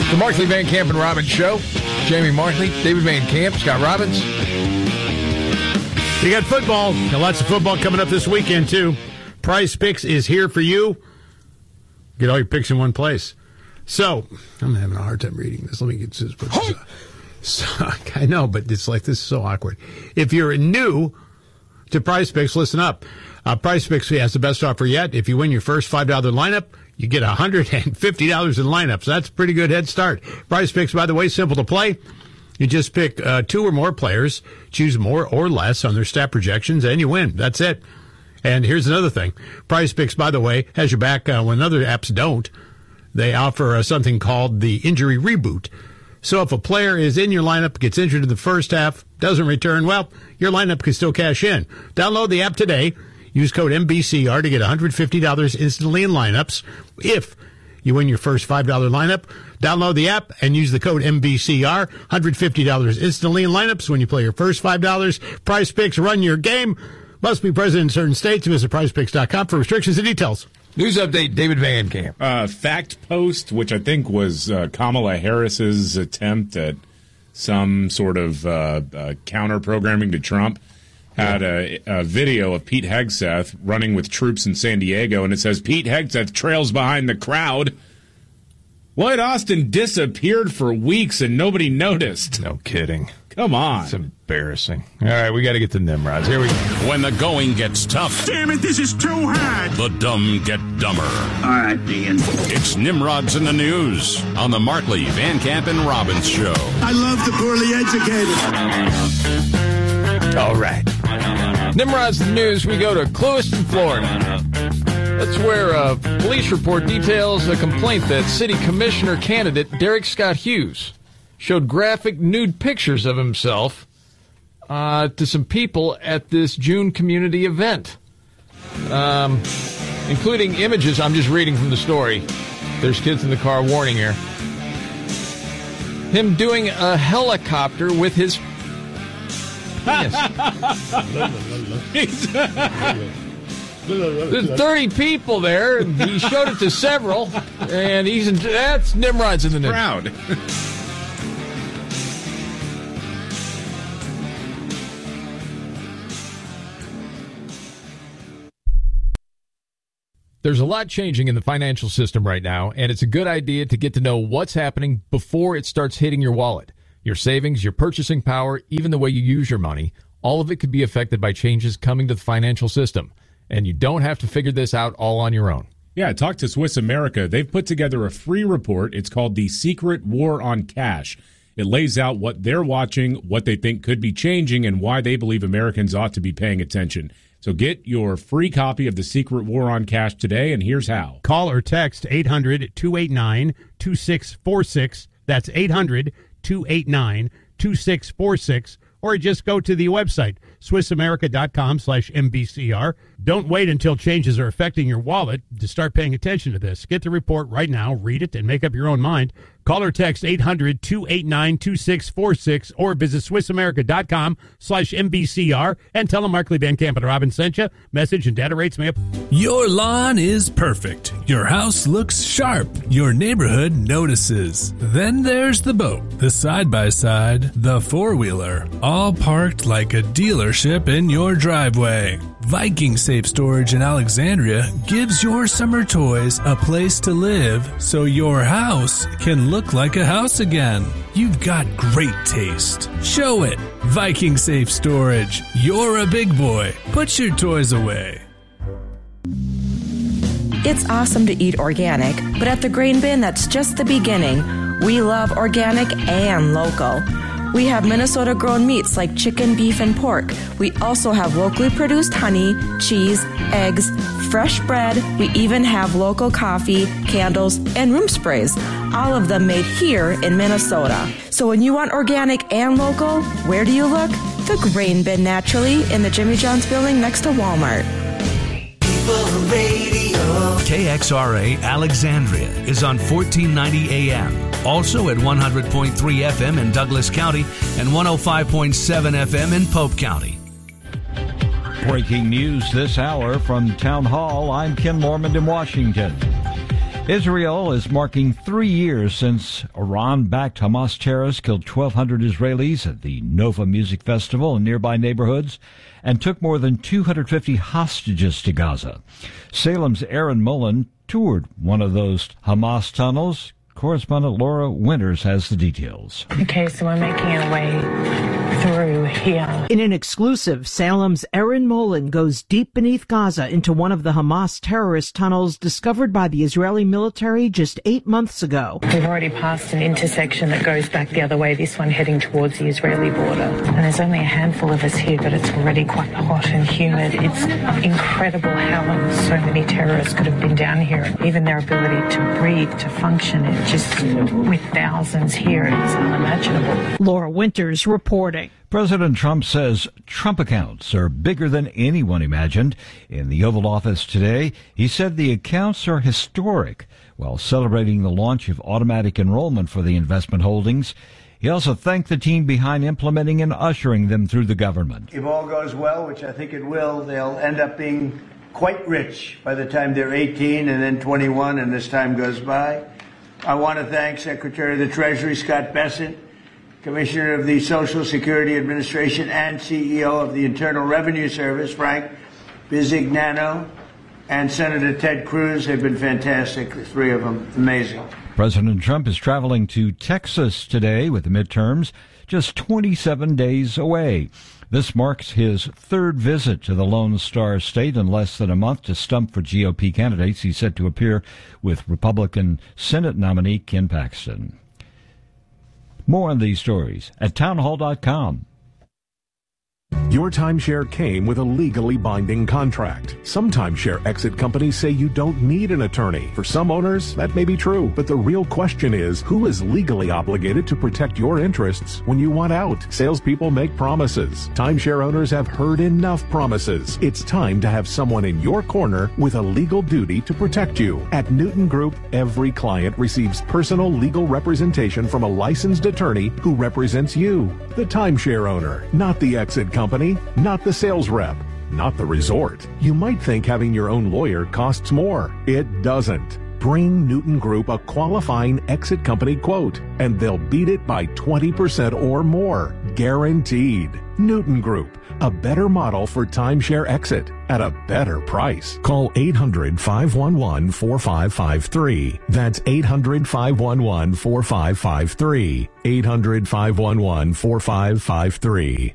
The Markley, Van Camp, and Robbins Show. Jamie Markley, David Van Camp, Scott Robbins. You got football. Got lots of football coming up this weekend, too. Prize Picks is here for you. Get all your picks in one place. So, I'm having a hard time reading this. Let me get this. I know, but it's like this is so awkward. If you're new to Prize Picks, listen up. Prize Picks has the best offer yet. If you win your first $5 lineup, you get $150 in lineups. That's a pretty good head start. Prize Picks, by the way, simple to play. You just pick two or more players, choose more or less on their stat projections, and you win. That's it. And here's another thing. Prize Picks, by the way, has your back when other apps don't. They offer something called the injury reboot. So if a player is in your lineup, gets injured in the first half, doesn't return, well, your lineup can still cash in. Download the app today. Use code MBCR to get $150 instantly in lineups. If you win your first $5 lineup, download the app and use the code MBCR. $150 instantly in lineups when you play your first $5. Prize Picks, run your game. Must be present in certain states. Visit prizepicks.com for restrictions and details. News update, David Van Camp. Fact Post, which I think was Kamala Harris's attempt at some sort of counter-programming to Trump, had a video of Pete Hegseth running with troops in San Diego, and it says, Pete Hegseth trails behind the crowd. Lloyd Austin disappeared for weeks and nobody noticed. No kidding. Come on. It's embarrassing. All right, we got to get to Nimrods. Here we go. When the going gets tough. Damn it, this is too hard. The dumb get dumber. All right, Ian. It's Nimrods in the News on the Markley, Van Camp, and Robbins Show. I love the poorly educated. All right. Nimrod's the News. We go to Clewiston, Florida. That's where a police report details a complaint that city commissioner candidate Derek Scott Hughes showed graphic nude pictures of himself to some people at this June community event, including images. I'm just reading from the story. There's kids in the car. Warning here. Him doing a helicopter with his penis. There's 30 people there, and he showed it to several, and that's Nimrod's in the News. Proud. There's a lot changing in the financial system right now, and it's a good idea to get to know what's happening before it starts hitting your wallet. Your savings, your purchasing power, even the way you use your money, all of it could be affected by changes coming to the financial system. And you don't have to figure this out all on your own. Yeah, talk to Swiss America. They've put together a free report. It's called The Secret War on Cash. It lays out what they're watching, what they think could be changing, and why they believe Americans ought to be paying attention. So get your free copy of The Secret War on Cash today, and here's how. Call or text 800-289-2646. That's 800-289-2646. Or just go to the website, SwissAmerica.com/MBCR. Don't wait until changes are affecting your wallet to start paying attention to this. Get the report right now, read it, and make up your own mind. Call or text 800-289-2646 or visit SwissAmerica.com/MBCR and tell them Markley, Van Camp, and Robbins sent you. Message and data rates may apply. Your lawn is perfect. Your house looks sharp. Your neighborhood notices. Then there's the boat, the side-by-side, the four-wheeler, all parked like a dealership in your driveway. Viking Safe Storage in Alexandria gives your summer toys a place to live so your house can look like a house again. You've got great taste. Show it. Viking Safe Storage. You're a big boy. Put your toys away. It's awesome to eat organic, but at the Grain Bin, that's just the beginning. We love organic and local. We have Minnesota-grown meats like chicken, beef, and pork. We also have locally produced honey, cheese, eggs, fresh bread. We even have local coffee, candles, and room sprays. All of them made here in Minnesota. So when you want organic and local, where do you look? The Grain Bin, naturally, in the Jimmy John's building next to Walmart. KXRA Alexandria is on 1490 AM. Also at 100.3 FM in Douglas County and 105.7 FM in Pope County. Breaking news this hour from Town Hall. I'm Ken Lormand in Washington. Israel is marking 3 years since Iran-backed Hamas terrorists killed 1,200 Israelis at the Nova Music Festival in nearby neighborhoods and took more than 250 hostages to Gaza. Salem's Aaron Mullen toured one of those Hamas tunnels. Correspondent Laura Winters has the details. Okay, so we're making our way through here. In an exclusive, Salem's Aaron Mullen goes deep beneath Gaza into one of the Hamas terrorist tunnels discovered by the Israeli military just 8 months ago. We've already passed an intersection that goes back the other way, this one heading towards the Israeli border. And there's only a handful of us here, but it's already quite hot and humid. It's incredible how long so many terrorists could have been down here. Even their ability to breathe, to function, just with thousands here, it's unimaginable. Laura Winters reporting. President Trump says Trump accounts are bigger than anyone imagined. In the Oval Office today, he said the accounts are historic while celebrating the launch of automatic enrollment for the investment holdings. He also thanked the team behind implementing and ushering them through the government. If all goes well, which I think it will, they'll end up being quite rich by the time they're 18 and then 21 and as time goes by. I want to thank Secretary of the Treasury Scott Bessent, Commissioner of the Social Security Administration and CEO of the Internal Revenue Service, Frank Bisignano, and Senator Ted Cruz. They've been fantastic, the three of them. Amazing. President Trump is traveling to Texas today with the midterms just 27 days away. This marks his third visit to the Lone Star State in less than a month to stump for GOP candidates. He's set to appear with Republican Senate nominee Ken Paxton. More on these stories at townhall.com. Your timeshare came with a legally binding contract. Some timeshare exit companies say you don't need an attorney. For some owners, that may be true. But the real question is, who is legally obligated to protect your interests when you want out? Salespeople make promises. Timeshare owners have heard enough promises. It's time to have someone in your corner with a legal duty to protect you. At Newton Group, every client receives personal legal representation from a licensed attorney who represents you, the timeshare owner, not the exit company, not the sales rep, not the resort. You might think having your own lawyer costs more. It doesn't. Bring Newton Group a qualifying exit company quote, and they'll beat it by 20% or more. Guaranteed. Newton Group, a better model for timeshare exit at a better price. Call 800-511-4553. That's 800-511-4553. 800-511-4553.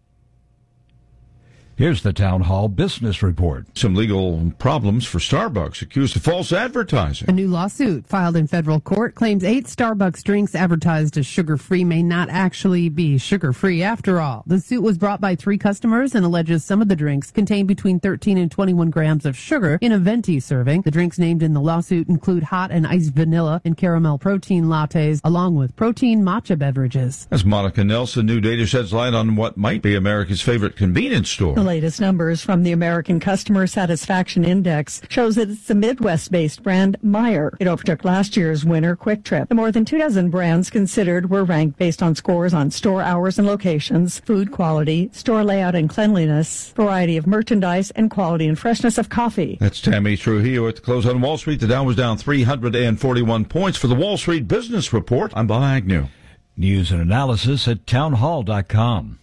Here's the Town Hall Business Report. Some legal problems for Starbucks, accused of false advertising. A new lawsuit filed in federal court claims 8 Starbucks drinks advertised as sugar-free may not actually be sugar-free after all. The suit was brought by 3 customers and alleges some of the drinks contain between 13 and 21 grams of sugar in a venti serving. The drinks named in the lawsuit include hot and iced vanilla and caramel protein lattes, along with protein matcha beverages. As Monica Nelson, new data sheds light on what might be America's favorite convenience store. The latest numbers from the American Customer Satisfaction Index shows that it's the Midwest-based brand Meijer. It overtook last year's winner, Quick Trip. The more than 24 brands considered were ranked based on scores on store hours and locations, food quality, store layout and cleanliness, variety of merchandise, and quality and freshness of coffee. That's Tammy Trujillo at the close on Wall Street. The Dow was down 341 points. For the Wall Street Business Report, I'm Bob Agnew. News and analysis at townhall.com.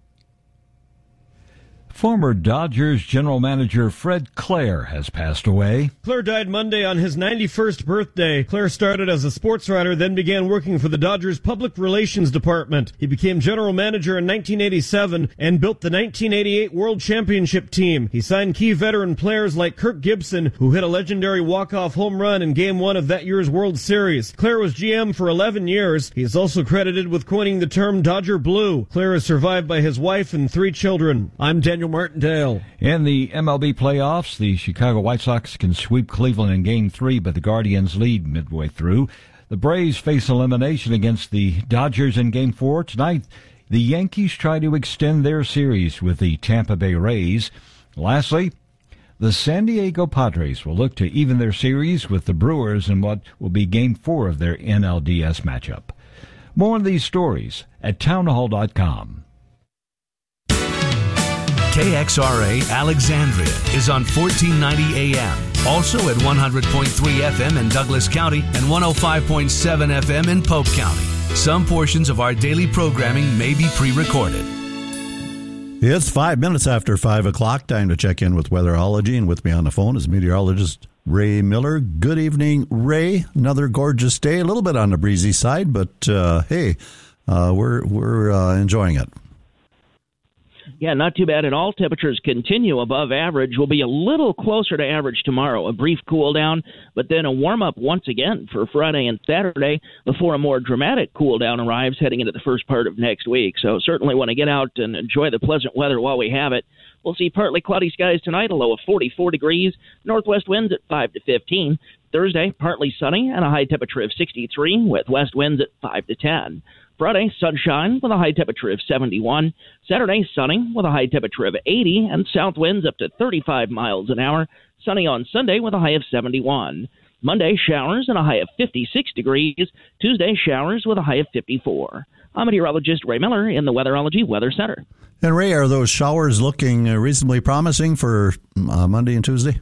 Former Dodgers general manager Fred Clare has passed away. Clare died Monday on his 91st birthday. Clare started as a sports writer, then began working for the Dodgers Public Relations Department. He became general manager in 1987 and built the 1988 World Championship team. He signed key veteran players like Kirk Gibson, who hit a legendary walk-off home run in Game 1 of that year's World Series. Clare was GM for 11 years. He is also credited with coining the term Dodger Blue. Clare is survived by his wife and 3 children. I'm Daniel Martindale. In the MLB playoffs, the Chicago White Sox can sweep Cleveland in Game 3, but the Guardians lead midway through. The Braves face elimination against the Dodgers in Game 4. Tonight, the Yankees try to extend their series with the Tampa Bay Rays. Lastly, the San Diego Padres will look to even their series with the Brewers in what will be Game 4 of their NLDS matchup. More on these stories at townhall.com. KXRA Alexandria is on 1490 AM Also at 100.3 FM in Douglas County and 105.7 FM in Pope County. Some portions of our daily programming may be pre-recorded. It's 5 minutes after 5 o'clock. Time to check in with Weatherology. And with me on the phone is meteorologist Ray Miller. Good evening, Ray. Another gorgeous day. A little bit on the breezy side, but hey, we're enjoying it. Yeah, not too bad at all. Temperatures continue above average. We'll be a little closer to average tomorrow. A brief cool down, but then a warm up once again for Friday and Saturday before a more dramatic cool down arrives heading into the first part of next week. So certainly want to get out and enjoy the pleasant weather while we have it. We'll see partly cloudy skies tonight, a low of 44 degrees, northwest winds at 5 to 15. Thursday, partly sunny and a high temperature of 63 with west winds at 5 to 10. Friday, sunshine with a high temperature of 71. Saturday, sunny with a high temperature of 80 and south winds up to 35 miles an hour. Sunny on Sunday with a high of 71. Monday, showers and a high of 56 degrees. Tuesday, showers with a high of 54. I'm meteorologist Ray Miller in the Weatherology Weather Center. And Ray, are those showers looking reasonably promising for Monday and Tuesday?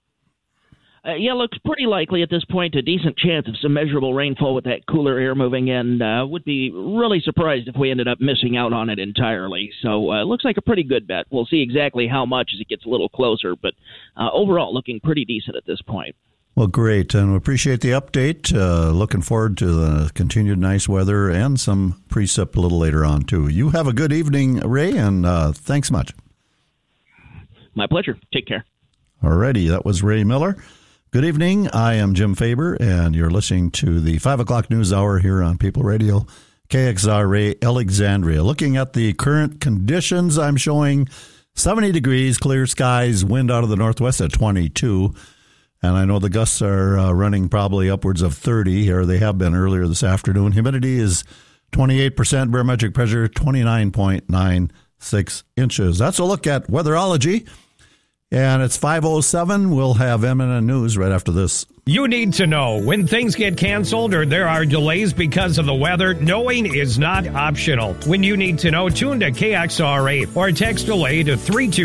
Yeah, looks pretty likely at this point. A decent chance of some measurable rainfall with that cooler air moving in. Would be really surprised if we ended up missing out on it entirely. So it looks like a pretty good bet. We'll see exactly how much as it gets a little closer, but overall looking pretty decent at this point. Well, great, and we appreciate the update. Looking forward to the continued nice weather and some precip a little later on, too. You have a good evening, Ray, and thanks much. My pleasure. Take care. All righty, that was Ray Miller. Good evening. I am Jim Faber, and you're listening to the 5 o'clock news hour here on People Radio, KXRA Alexandria. Looking at the current conditions, I'm showing 70 degrees, clear skies, wind out of the northwest at 22. And I know the gusts are running probably upwards of 30 here. They have been earlier this afternoon. Humidity is 28%, barometric pressure 29.96 inches. That's a look at weatherology. And it's 5:07. We'll have MNN News right after this. You need to know when things get canceled or there are delays because of the weather. Knowing is not optional. When you need to know, tune to KXRA or text delay to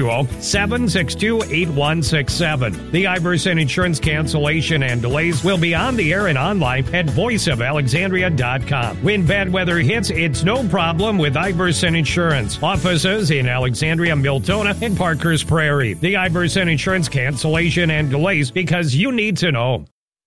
320-762-8167. The Iverson Insurance cancellation and delays will be on the air and online at voiceofalexandria.com. When bad weather hits, it's no problem with Iverson Insurance. Offices in Alexandria, Miltona, and Parker's Prairie. The Iverson Insurance cancellation and delays because you need to know.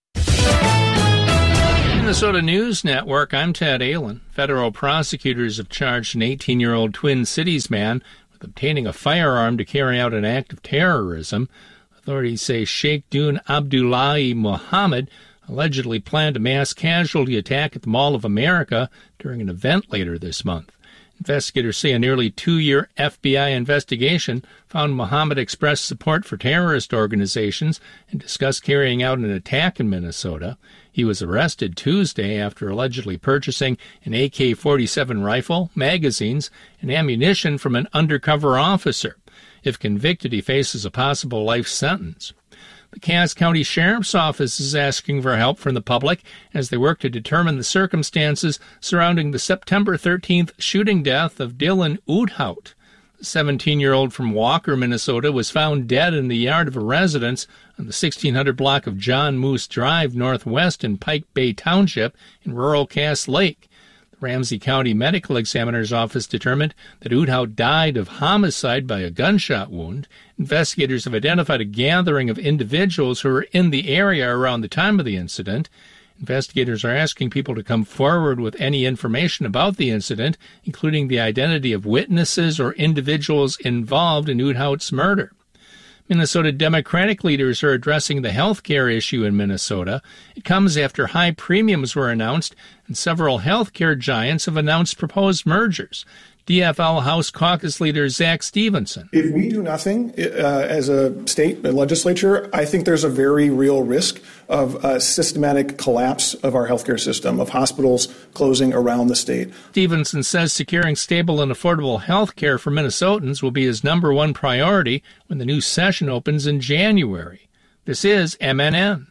Minnesota News Network, I'm Ted Allen. Federal prosecutors have charged an 18-year-old Twin Cities man with obtaining a firearm to carry out an act of terrorism. Authorities say Sheikh Dun Abdullahi Mohammed allegedly planned a mass casualty attack at the Mall of America during an event later this month. Investigators say a nearly 2-year FBI investigation found Mohammed expressed support for terrorist organizations and discussed carrying out an attack in Minnesota. He was arrested Tuesday after allegedly purchasing an AK-47 rifle, magazines, and ammunition from an undercover officer. If convicted, he faces a possible life sentence. The Cass County Sheriff's Office is asking for help from the public as they work to determine the circumstances surrounding the September 13th shooting death of Dylan Oudhout. The 17-year-old from Walker, Minnesota, was found dead in the yard of a residence on the 1600 block of John Moose Drive northwest in Pike Bay Township in rural Cass Lake. The Ramsey County Medical Examiner's Office determined that Oudhout died of homicide by a gunshot wound. Investigators have identified a gathering of individuals who were in the area around the time of the incident. Investigators are asking people to come forward with any information about the incident, including the identity of witnesses or individuals involved in Oudhout's murder. Minnesota Democratic leaders are addressing the health care issue in Minnesota. It comes after high premiums were announced and several health care giants have announced proposed mergers. DFL House Caucus Leader Zach Stevenson. If we do nothing as a state legislature, I think there's a very real risk of a systematic collapse of our healthcare system, of hospitals closing around the state. Stevenson says securing stable and affordable health care for Minnesotans will be his number one priority when the new session opens in January. This is MNN.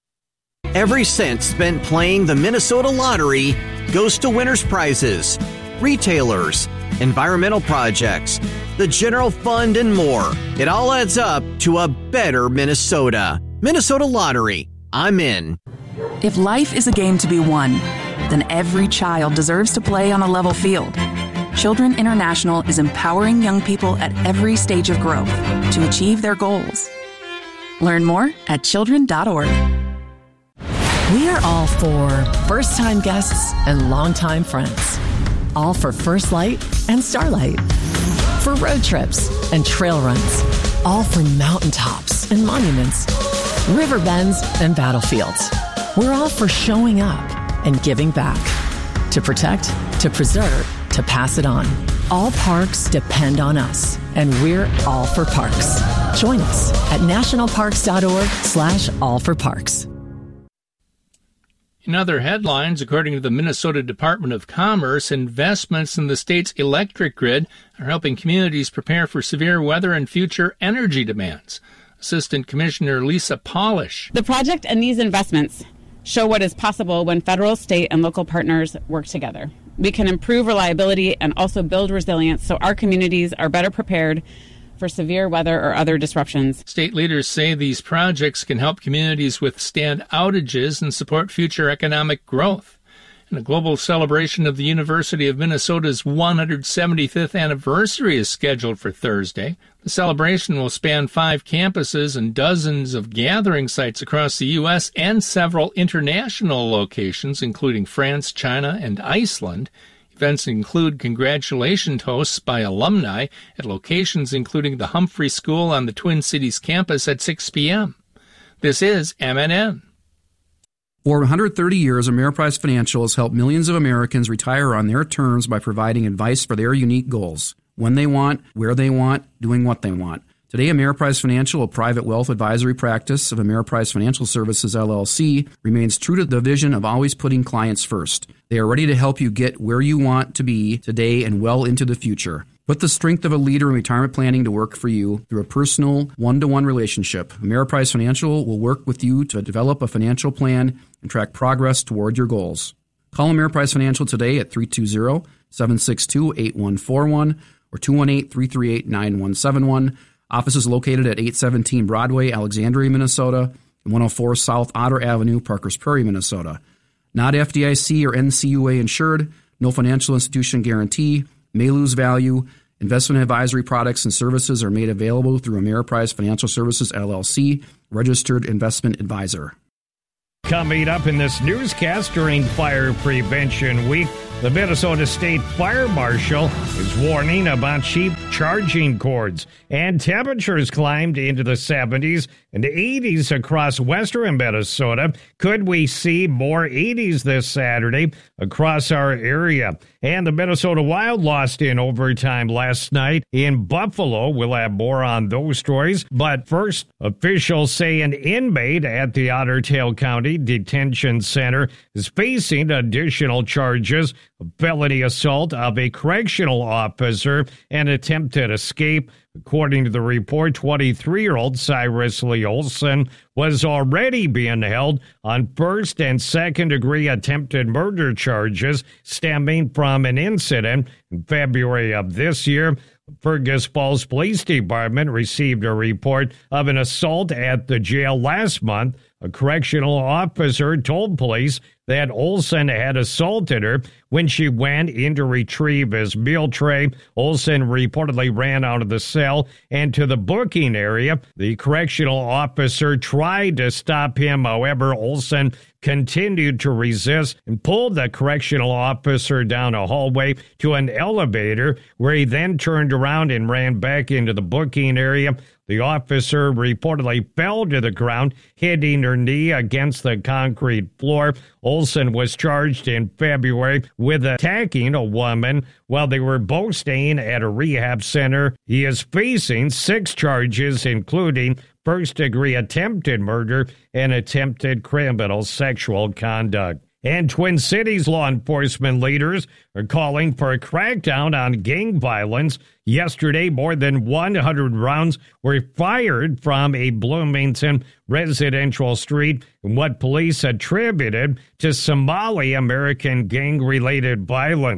Every cent spent playing the Minnesota Lottery goes to winners' prizes, retailers, environmental projects, the general fund, and more. It all adds up to a better Minnesota. Minnesota Lottery. I'm in. If life is a game to be won, then every child deserves to play on a level field. Children International is empowering young people at every stage of growth to achieve their goals. Learn more at children.org. We are all for first-time guests and longtime friends. All for First Light and Starlight. For road trips and trail runs. All for mountaintops and monuments, river bends and battlefields. We're all for showing up and giving back. To protect, to preserve, to pass it on. All parks depend on us, and we're all for parks. Join us at nationalparks.org/allforparks. In other headlines, according to the Minnesota Department of Commerce, investments in the state's electric grid are helping communities prepare for severe weather and future energy demands. Assistant Commissioner Lisa Polish. The project and these investments show what is possible when federal, state, and local partners work together. We can improve reliability and also build resilience so our communities are better prepared for severe weather or other disruptions. State leaders say these projects can help communities withstand outages and support future economic growth. And a global celebration of the University of Minnesota's 175th anniversary is scheduled for Thursday. The celebration will span 5 campuses and dozens of gathering sites across the U.S. and several international locations, including France, China, and Iceland. Events include congratulation toasts by alumni at locations including the Humphrey School on the Twin Cities campus at 6 p.m. This is MNN. For 130 years, Ameriprise Financial has helped millions of Americans retire on their terms by providing advice for their unique goals. When they want, where they want, doing what they want. Today, Ameriprise Financial, a private wealth advisory practice of Ameriprise Financial Services, LLC, remains true to the vision of always putting clients first. They are ready to help you get where you want to be today and well into the future. Put the strength of a leader in retirement planning to work for you through a personal, one-to-one relationship. Ameriprise Financial will work with you to develop a financial plan and track progress toward your goals. Call Ameriprise Financial today at 320-762-8141 or 218-338-9171. Office is located at 817 Broadway, Alexandria, Minnesota, and 104 South Otter Avenue, Parkers Prairie, Minnesota. Not FDIC or NCUA insured, no financial institution guarantee, may lose value. Investment advisory products and services are made available through Ameriprise Financial Services, LLC, registered investment advisor. Coming up in this newscast during Fire Prevention Week, the Minnesota State Fire Marshal is warning about cheap charging cords, and temperatures climbed into the 70s and 80s across western Minnesota. Could we see more 80s this Saturday across our area? And the Minnesota Wild lost in overtime last night in Buffalo. We'll have more on those stories. But first, officials say an inmate at the Otter Tail County Detention Center is facing additional charges of felony assault of a correctional officer and attempted escape. According to the report, 23-year-old Cyrus Lee Olson was already being held on first and second-degree attempted murder charges stemming from an incident in February of this year. Fergus Falls Police Department received a report of an assault at the jail last month. A correctional officer told police that Olson had assaulted her when she went in to retrieve his meal tray. Olson reportedly ran out of the cell and to the booking area. The correctional officer tried to stop him. However, Olson continued to resist and pulled the correctional officer down a hallway to an elevator, where he then turned around and ran back into the booking area. The officer reportedly fell to the ground, hitting her knee against the concrete floor. Olson was charged in February with attacking a woman while they were both staying at a rehab center. He is facing 6 charges, including first-degree attempted murder and attempted criminal sexual conduct. And Twin Cities law enforcement leaders are calling for a crackdown on gang violence. Yesterday, more than 100 rounds were fired from a Bloomington residential street in what police attributed to Somali American gang-related violence.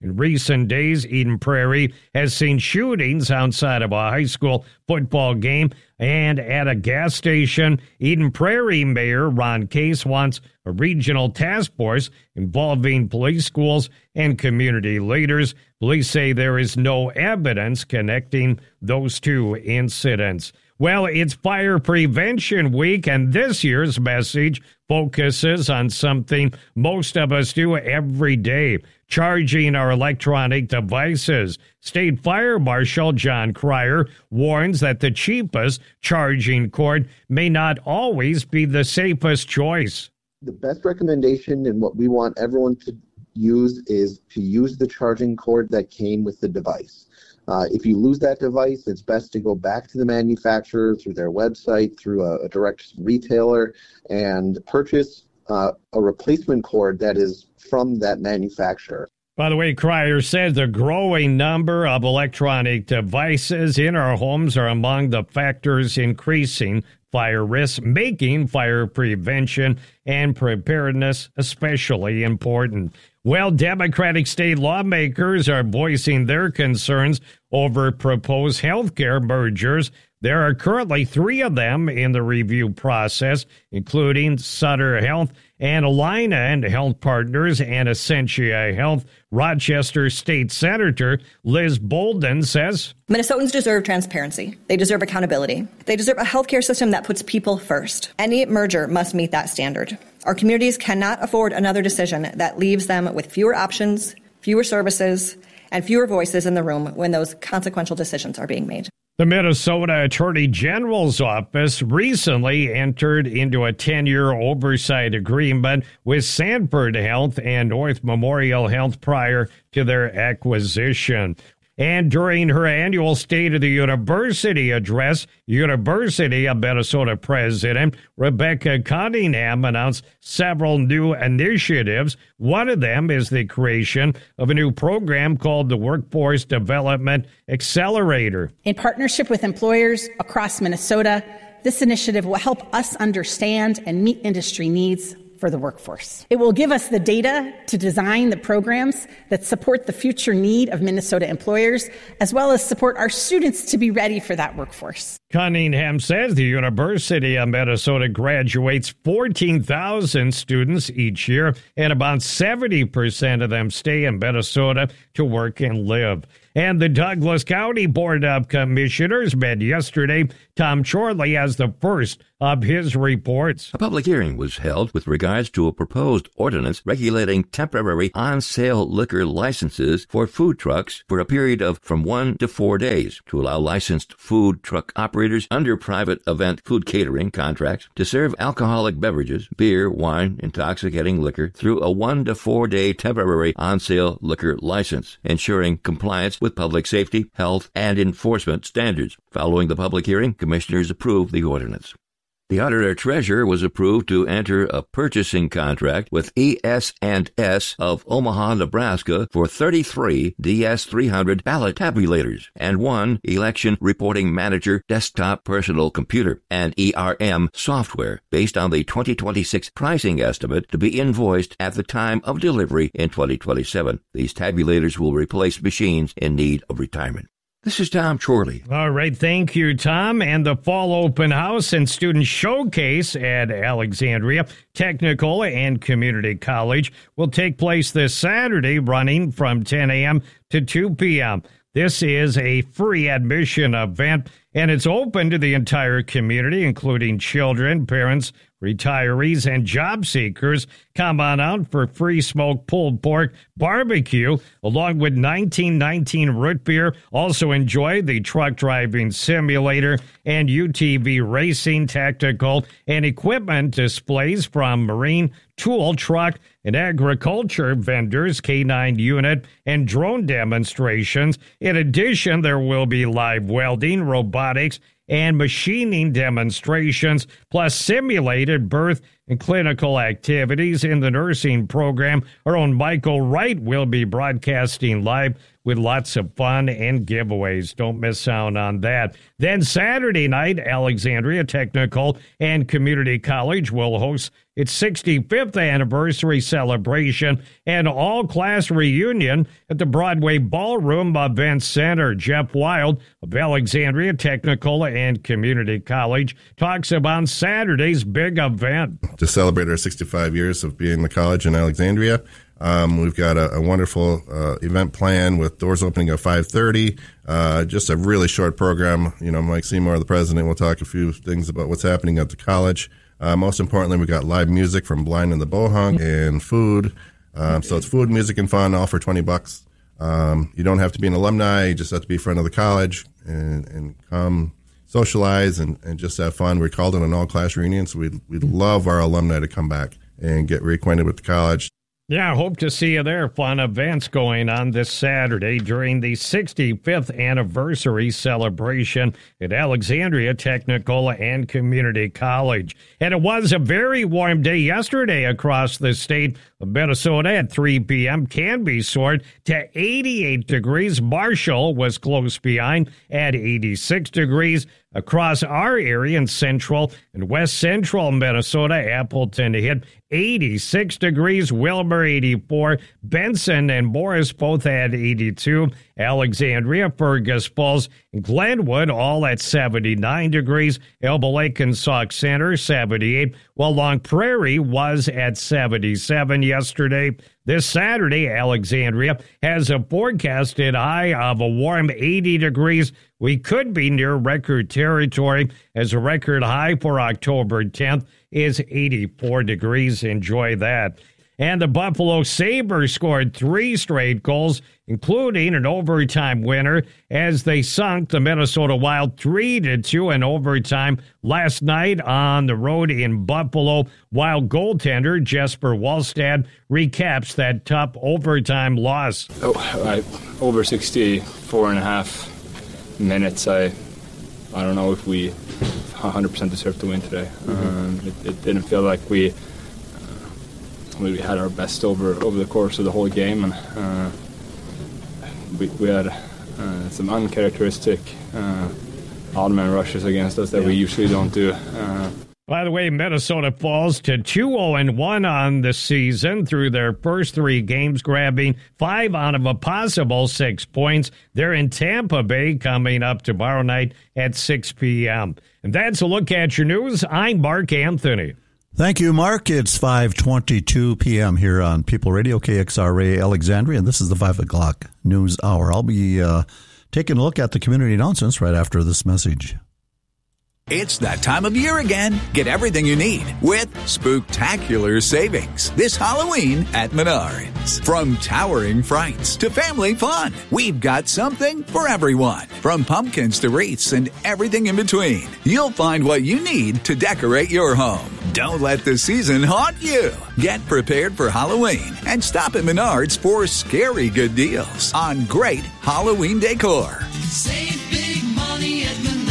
In recent days, Eden Prairie has seen shootings outside of a high school football game and at a gas station. Eden Prairie Mayor Ron Case wants a regional task force involving police, schools, and community leaders. Police say there is no evidence connecting those two incidents. Well, it's Fire Prevention Week, and this year's message focuses on something most of us do every day, charging our electronic devices. State Fire Marshal John Cryer warns that the cheapest charging cord may not always be the safest choice. The best recommendation and what we want everyone to use is to use the charging cord that came with the device. If you lose that device, it's best to go back to the manufacturer through their website, through a direct retailer, and purchase a replacement cord that is from that manufacturer. By the way, Cryer says the growing number of electronic devices in our homes are among the factors increasing fire risks, making fire prevention and preparedness especially important. Well, Democratic state lawmakers are voicing their concerns over proposed health care mergers. There are currently 3 of them in the review process, including Sutter Health and Allina Health Partners and Essentia Health. Rochester State Senator Liz Bolden says, Minnesotans deserve transparency. They deserve accountability. They deserve a healthcare system that puts people first. Any merger must meet that standard. Our communities cannot afford another decision that leaves them with fewer options, fewer services, and fewer voices in the room when those consequential decisions are being made. The Minnesota Attorney General's office recently entered into a 10-year oversight agreement with Sanford Health and North Memorial Health prior to their acquisition. And during her annual State of the University address, University of Minnesota President Rebecca Cunningham announced several new initiatives. One of them is the creation of a new program called the Workforce Development Accelerator. In partnership with employers across Minnesota, this initiative will help us understand and meet industry needs for the workforce. It will give us the data to design the programs that support the future need of Minnesota employers, as well as support our students to be ready for that workforce. Cunningham says the University of Minnesota graduates 14,000 students each year, and about 70% of them stay in Minnesota to work and live. And the Douglas County Board of Commissioners met yesterday. Tom Chorley has the first of his reports. A public hearing was held with regards to a proposed ordinance regulating temporary on-sale liquor licenses for food trucks for a period of from 1 to 4 days to allow licensed food truck operators under private event food catering contracts to serve alcoholic beverages, beer, wine, intoxicating liquor through a 1 to 4 day temporary on-sale liquor license, ensuring compliance with public safety, health, and enforcement standards. Following the public hearing, commissioners approved the ordinance. The Auditor-Treasurer was approved to enter a purchasing contract with ES&S of Omaha, Nebraska for 33 DS300 ballot tabulators and 1 Election Reporting Manager desktop personal computer and ERM software based on the 2026 pricing estimate to be invoiced at the time of delivery in 2027. These tabulators will replace machines in need of retirement. This is Tom Chorley. All right, thank you, Tom. And the Fall Open House and Student Showcase at Alexandria Technical and Community College will take place this Saturday, running from 10 a.m. to 2 p.m. This is a free admission event, and it's open to the entire community, including children, parents, retirees, and job seekers. Come on out for free smoked pulled pork barbecue, along with 1919 root beer. Also enjoy the truck driving simulator and UTV racing, tactical, and equipment displays from marine, tool, truck, and agriculture vendors, K9 unit, and drone demonstrations. In addition, there will be live welding, robotics, and machining demonstrations, plus simulated birth and clinical activities in the nursing program. Our own Michael Wright will be broadcasting live with lots of fun and giveaways. Don't miss out on that. Then Saturday night, Alexandria Technical and Community College will host its 65th anniversary celebration and all-class reunion at the Broadway Ballroom Event Center. Jeff Wild of Alexandria Technical and Community College talks about Saturday's big event. To celebrate our 65 years of being the college in Alexandria, we've got a wonderful event plan with doors opening at 5:30. Just a really short program. You know, Mike Seymour, the president, will talk a few things about what's happening at the college. Most importantly, we've got live music from Blind and the Bohunk and food. So it's food, music, and fun, all for $20. You don't have to be an alumni. You just have to be a friend of the college and come socialize and just have fun. We called it an all-class reunion, so we'd love our alumni to come back and get reacquainted with the college. Yeah, I hope to see you there. Fun events going on this Saturday during the 65th anniversary celebration at Alexandria Technical and Community College. And it was a very warm day yesterday across the state of Minnesota at 3 p.m. Canby soared to 88 degrees. Marshall was close behind at 86 degrees. Across our area in central and west central Minnesota, Appleton hit 86 degrees, Wilmer 84, Benson and Morris both at 82, Alexandria, Fergus Falls, and Glenwood all at 79 degrees, Elbow Lake and Sauk Center 78, while Long Prairie was at 77 yesterday. This Saturday, Alexandria has a forecasted high of a warm 80 degrees. We could be near record territory as a record high for October 10th is 84 degrees. Enjoy that. And the Buffalo Sabres scored 3 straight goals, including an overtime winner, as they sunk the Minnesota Wild 3-2 in overtime last night on the road in Buffalo. Wild goaltender Jesper Wallstad recaps that tough overtime loss. Over 64.5 minutes. I don't know if we 100% deserved to win today. It didn't feel like we had our best over the course of the whole game, and we had some uncharacteristic odd man rushes against us that we usually don't do. By the way, Minnesota falls to 2-0-1 on the season through their first 3 games, grabbing 5 out of a possible 6 points. They're in Tampa Bay coming up tomorrow night at 6 p.m. And that's a look at your news. I'm Mark Anthony. Thank you, Mark. It's 5:22 p.m. here on People Radio, KXRA Alexandria, and this is the 5 o'clock news hour. I'll be taking a look at the community announcements right after this message. It's that time of year again. Get everything you need with spooktacular savings this Halloween at Menards. From towering frights to family fun, we've got something for everyone. From pumpkins to wreaths and everything in between, you'll find what you need to decorate your home. Don't let the season haunt you. Get prepared for Halloween and stop at Menards for scary good deals on great Halloween decor. Save big money at Menards.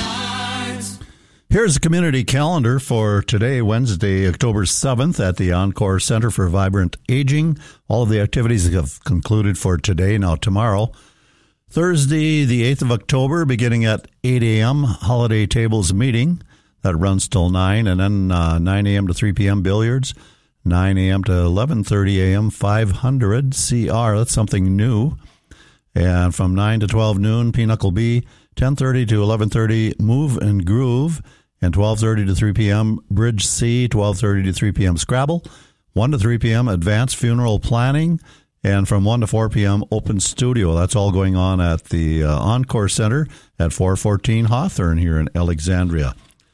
Here's the community calendar for today, Wednesday, October 7th at the Encore Center for Vibrant Aging. All of the activities have concluded for today. Now tomorrow, Thursday, the 8th of October, beginning at 8 a.m., holiday tables meeting. That runs till 9, and then 9 a.m. to 3 p.m. billiards, 9 a.m. to 11:30 a.m. 500 CR. That's something new. And from 9 to 12 noon, Pinochle B, 10:30 to 11:30 Move and Groove, and 12:30 to 3 p.m. Bridge C, 12:30 to 3 p.m. Scrabble, 1 to 3 p.m. Advanced Funeral Planning, and from 1 to 4 p.m. Open Studio. That's all going on at the Encore Center at 414 Hawthorne here in Alexandria.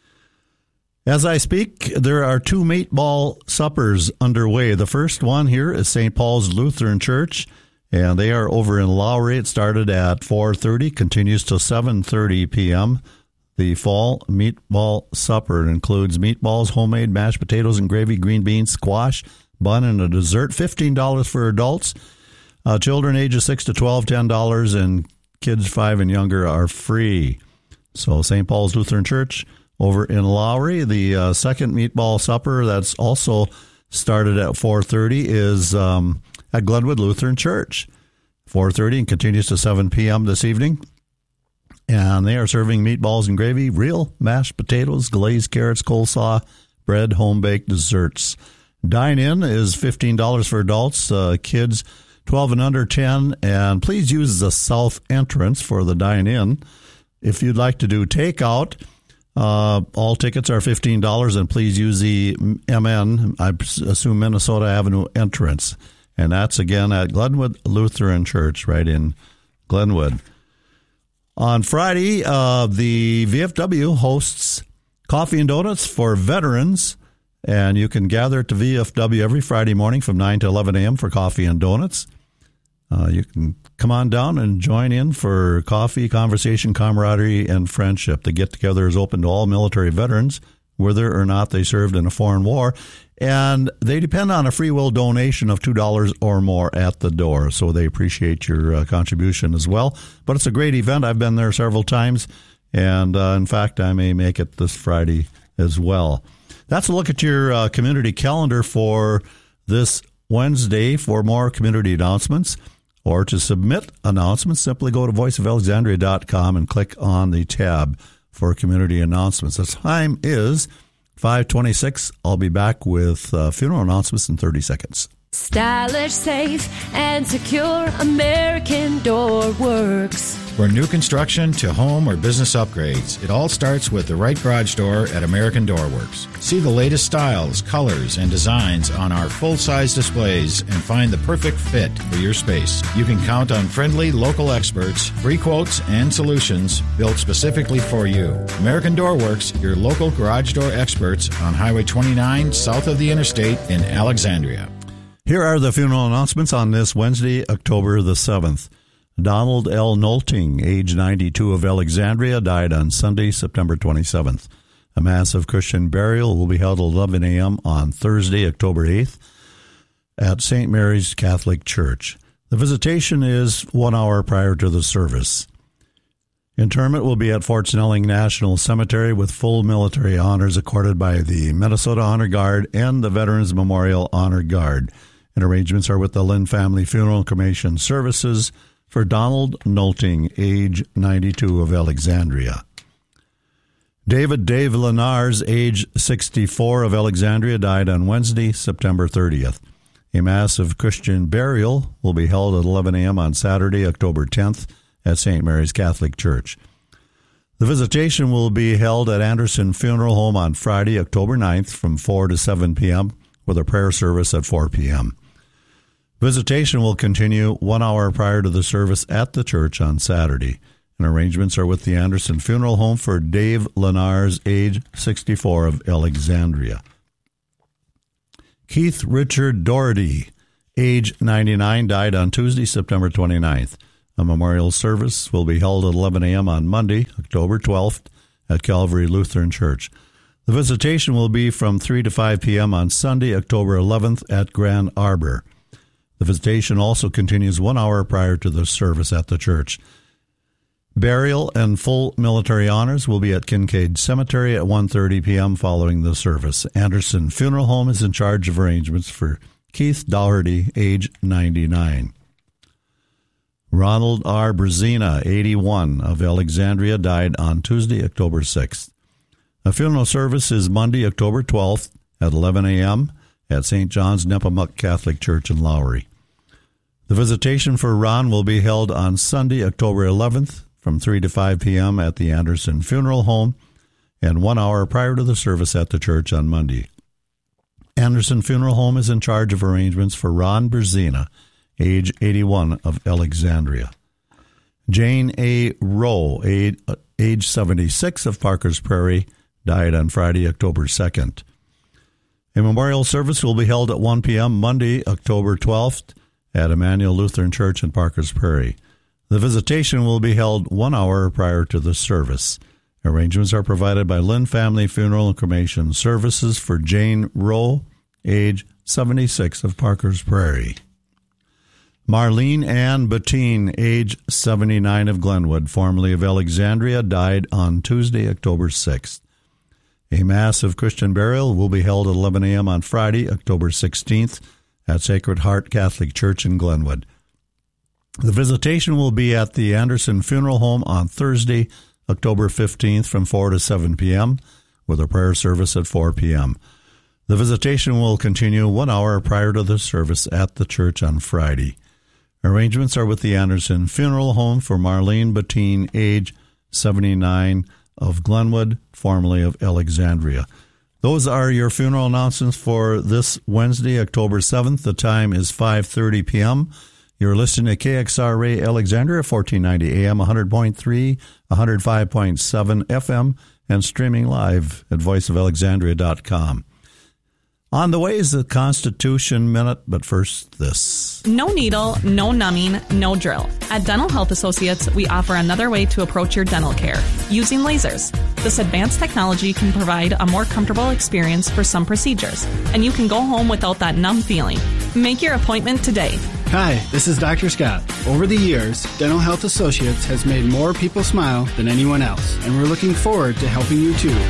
As I speak, there are 2 meatball suppers underway. The first one here is St. Paul's Lutheran Church, and they are over in Lowry. It started at 4:30, continues till 7:30 p.m. The fall meatball supper includes meatballs, homemade mashed potatoes and gravy, green beans, squash, bun, and a dessert. $15 for adults. Children ages 6 to 12, $10, and kids 5 and younger are free. So St. Paul's Lutheran Church, Over in Lowry, the second meatball supper that's also started at 4:30 is at Glenwood Lutheran Church. 4:30 and continues to 7 p.m. this evening. And they are serving meatballs and gravy, real mashed potatoes, glazed carrots, coleslaw, bread, home-baked desserts. Dine-in is $15 for adults, kids 12 and under 10, and please use the south entrance for the dine-in. If you'd like to do takeout, all tickets are $15, and please use the MN, I assume Minnesota Avenue entrance. And that's, again, at Glenwood Lutheran Church right in Glenwood. On Friday, the VFW hosts Coffee and Donuts for veterans, and you can gather at the VFW every Friday morning from 9 to 11 a.m. for coffee and donuts. You can come on down and join in for coffee, conversation, camaraderie, and friendship. The get-together is open to all military veterans, whether or not they served in a foreign war, and they depend on a free will donation of $2 or more at the door, so they appreciate your contribution as well. But it's a great event. I've been there several times, and in fact, I may make it this Friday as well. That's a look at your community calendar for this Wednesday. For more community announcements or to submit announcements, simply go to voiceofalexandria.com and click on the tab for community announcements. The time is 5:26. I'll be back with funeral announcements in 30 seconds. Stylish, safe, and secure American Door Works. For new construction to home or business upgrades, it all starts with the right garage door at American Door Works. See the latest styles, colors, and designs on our full-size displays and find the perfect fit for your space. You can count on friendly local experts, free quotes, and solutions built specifically for you. American Door Works, your local garage door experts on Highway 29 south of the interstate in Alexandria. Here are the funeral announcements on this Wednesday, October the 7th. Donald L. Nolting, age 92, of Alexandria, died on Sunday, September 27th. A mass of Christian burial will be held at 11 a.m. on Thursday, October 8th, at St. Mary's Catholic Church. The visitation is 1 hour prior to the service. Interment will be at Fort Snelling National Cemetery with full military honors accorded by the Minnesota Honor Guard and the Veterans Memorial Honor Guard. And arrangements are with the Lynn Family Funeral and Cremation Services for Donald Nolting, age 92, of Alexandria. David Dave Lenars, age 64, of Alexandria, died on Wednesday, September 30th. A mass of Christian burial will be held at 11 a.m. on Saturday, October 10th, at St. Mary's Catholic Church. The visitation will be held at Anderson Funeral Home on Friday, October 9th, from 4 to 7 p.m., with a prayer service at 4 p.m. Visitation will continue 1 hour prior to the service at the church on Saturday. And arrangements are with the Anderson Funeral Home for Dave Lenars, age 64, of Alexandria. Keith Richard Doherty, age 99, died on Tuesday, September 29th. A memorial service will be held at 11 a.m. on Monday, October 12th, at Calvary Lutheran Church. The visitation will be from 3 to 5 p.m. on Sunday, October 11th, at Grand Arbor. The visitation also continues 1 hour prior to the service at the church. Burial and full military honors will be at Kincaid Cemetery at 1:30 p.m. following the service. Anderson Funeral Home is in charge of arrangements for Keith Doherty, age 99. Ronald R. Brzezina, 81, of Alexandria, died on Tuesday, October 6th. A funeral service is Monday, October 12th at 11 a.m. at St. John's Nepomuk Catholic Church in Lowry. The visitation for Ron will be held on Sunday, October 11th, from 3 to 5 p.m. at the Anderson Funeral Home, and 1 hour prior to the service at the church on Monday. Anderson Funeral Home is in charge of arrangements for Ron Brzezina, age 81, of Alexandria. Jane A. Rowe, age 76, of Parker's Prairie, died on Friday, October 2nd. A memorial service will be held at 1 p.m. Monday, October 12th, at Emmanuel Lutheran Church in Parker's Prairie. The visitation will be held 1 hour prior to the service. Arrangements are provided by Lynn Family Funeral and Cremation Services for Jane Rowe, age 76, of Parker's Prairie. Marlene Ann Bettine, age 79, of Glenwood, formerly of Alexandria, died on Tuesday, October 6th. A massive Christian burial will be held at 11 a.m. on Friday, October 16th at Sacred Heart Catholic Church in Glenwood. The visitation will be at the Anderson Funeral Home on Thursday, October 15th from 4 to 7 p.m., with a prayer service at 4 p.m. The visitation will continue 1 hour prior to the service at the church on Friday. Arrangements are with the Anderson Funeral Home for Marlene Bettine, age 79, of Glenwood, formerly of Alexandria. Those are your funeral announcements for this Wednesday, October 7th. The time is 5:30 p.m. You're listening to KXRA Alexandria, 1490 AM, 100.3, 105.7 FM, and streaming live at voiceofalexandria.com. On the way is the Constitution Minute, but first this. No needle, no numbing, no drill. At Dental Health Associates, we offer another way to approach your dental care, using lasers. This advanced technology can provide a more comfortable experience for some procedures, and you can go home without that numb feeling. Make your appointment today. Hi, this is Dr. Scott. Over the years, Dental Health Associates has made more people smile than anyone else, and we're looking forward to helping you too.